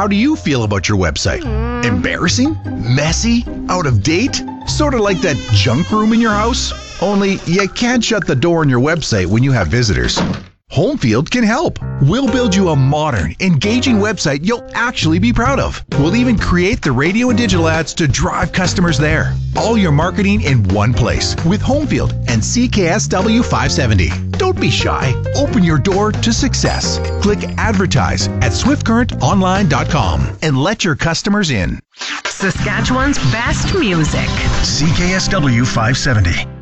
How do you feel about your website? Embarrassing? Messy? Out of date? Sort of like that junk room in your house? Only you can't shut the door on your website when you have visitors. Homefield can help. We'll build you a modern, engaging website you'll actually be proud of. We'll even create the radio and digital ads to drive customers there. All your marketing in one place with Homefield and CKSW 570. Don't be shy. Open your door to success. Click advertise at swiftcurrentonline.com and let your customers in. Saskatchewan's best music. CKSW 570.